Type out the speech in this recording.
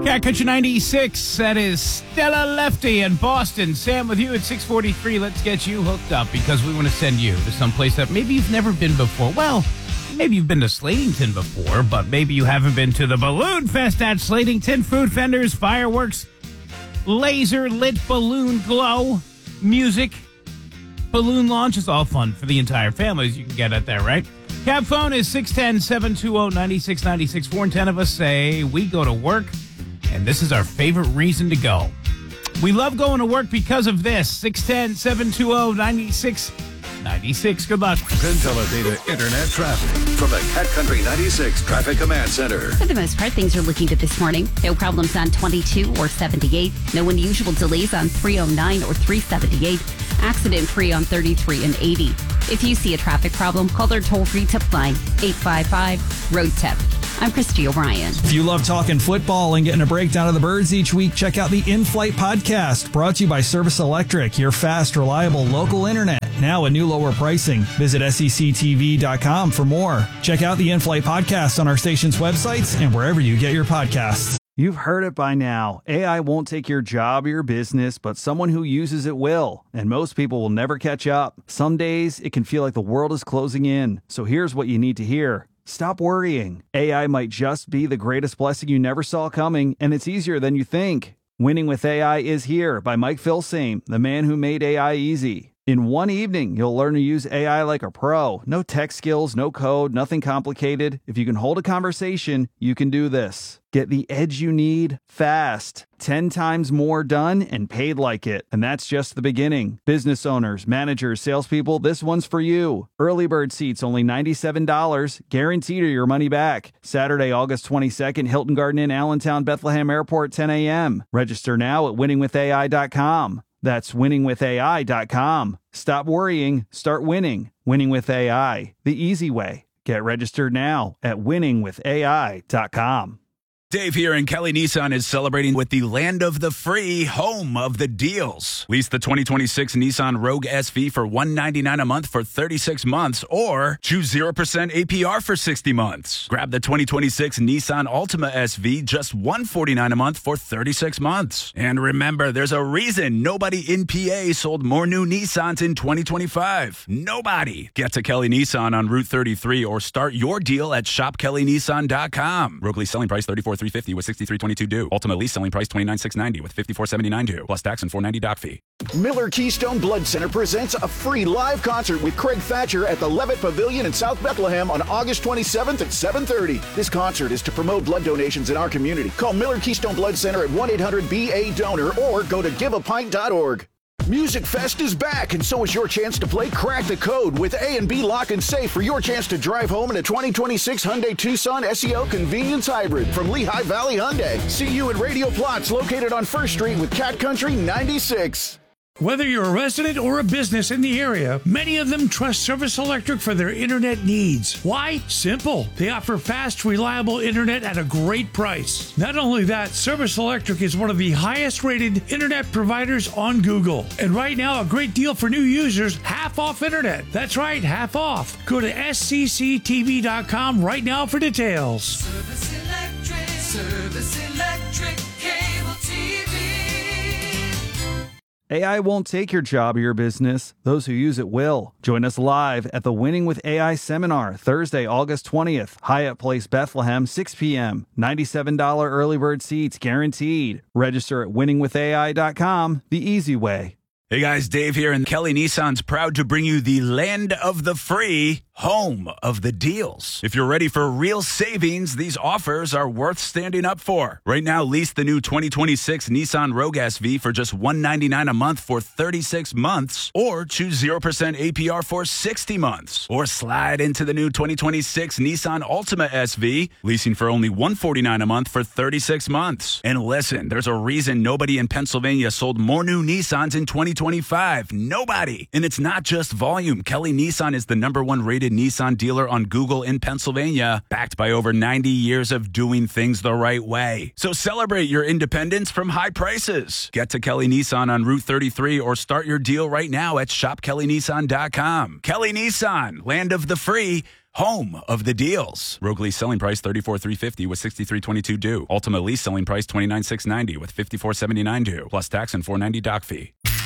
Cat Country 96, that is Stella Lefty in Boston. Sam with you at 643. Let's get you hooked up because we want to send you to someplace that maybe you've never been before. Well, maybe you've been to Slatington before, but maybe you haven't been to the Balloon Fest at Slatington. Food vendors, fireworks, laser lit balloon glow, music, balloon launch. It's all fun for the entire family, as you can get it there, right? Cab phone is 610-720-9696. 4 in 10 of us say we go to work, and this is our favorite reason to go. We love going to work because of this. 610-720-9696. Good luck. Consolidated Internet traffic from the Cat Country 96 Traffic Command Center. For the most part, things are looking good this morning. No problems on 22 or 78. No unusual delays on 309 or 378. Accident-free on 33 and 80. If you see a traffic problem, call their toll-free tip line, 855-ROAD-TIP. I'm Christy O'Brien. If you love talking football and getting a breakdown of the Birds each week, check out the In-Flight podcast, brought to you by Service Electric, your fast, reliable local internet. Now at new lower pricing. Visit SECTV.com for more. Check out the In-Flight podcast on our station's websites and wherever you get your podcasts. You've heard it by now. AI won't take your job or your business, but someone who uses it will. And most people will never catch up. Some days, it can feel like the world is closing in. So here's what you need to hear. Stop worrying. AI might just be the greatest blessing you never saw coming, and it's easier than you think. Winning with AI is here by Mike Filsame, the man who made AI easy. In one evening, you'll learn to use AI like a pro. No tech skills, no code, nothing complicated. If you can hold a conversation, you can do this. Get the edge you need fast. 10 times more done and paid like it. And that's just the beginning. Business owners, managers, salespeople, this one's for you. Early bird seats only $97. Guaranteed or your money back. Saturday, August 22nd, Hilton Garden Inn, Allentown, Bethlehem Airport, 10 a.m. Register now at winningwithai.com. That's winningwithai.com. Stop worrying, start winning. Winning with AI, the easy way. Get registered now at winningwithai.com. Dave here, and Kelly Nissan is celebrating with the land of the free, home of the deals. Lease the 2026 Nissan Rogue SV for $199 a month for 36 months, or choose 0% APR for 60 months. Grab the 2026 Nissan Altima SV, just $149 a month for 36 months. And remember, there's a reason nobody in PA sold more new Nissans in 2025. Nobody. Get to Kelly Nissan on Route 33 or start your deal at shopkellynissan.com. Rogue lease selling price $34,350 with $63,22 due. Ultimate lease selling price $29,690 with $54,79 due, plus tax and $490 doc fee. Miller Keystone Blood Center presents a free live concert with Craig Thatcher at the Levitt Pavilion in South Bethlehem on August 27th at 7:30. This concert is to promote blood donations in our community. Call Miller Keystone Blood Center at 1-800-BA-DONOR or go to giveapint.org. Music Fest is back, and so is your chance to play Crack the Code with A&B Lock and Safe for your chance to drive home in a 2026 Hyundai Tucson SEO Convenience Hybrid from Lehigh Valley Hyundai. See you at Radio Plots located on 1st Street with Cat Country 96. Whether you're a resident or a business in the area, many of them trust Service Electric for their internet needs. Why? Simple. They offer fast, reliable internet at a great price. Not only that, Service Electric is one of the highest rated internet providers on Google. And right now, a great deal for new users, half off internet. That's right, half off. Go to scctv.com right now for details. Service Electric, cable TV. AI won't take your job or your business. Those who use it will. Join us live at the Winning with AI seminar, Thursday, August 20th, Hyatt Place, Bethlehem, 6 p.m. $97 early bird seats guaranteed. Register at winningwithai.com, the easy way. Hey guys, Dave here, and Kelly Nissan's proud to bring you the land of the free, home of the deals. If you're ready for real savings, these offers are worth standing up for. Right now, lease the new 2026 Nissan Rogue SV for just $199 a month for 36 months, or choose 0% APR for 60 months. Or slide into the new 2026 Nissan Altima SV, leasing for only $149 a month for 36 months. And listen, there's a reason nobody in Pennsylvania sold more new Nissans in 2025. Nobody. And it's not just volume. Kelly Nissan is the #1 rated Nissan dealer on Google in Pennsylvania, backed by over 90 years of doing things the right way. So celebrate your independence from high prices. Get to Kelly Nissan on Route 33 or start your deal right now at shopkellynissan.com. Kelly Nissan, land of the free, home of the deals. Rogue lease selling price $34,350 with $63,22 due. Ultimate lease selling price $29,690 with $54,79 due, plus tax and $490 doc fee.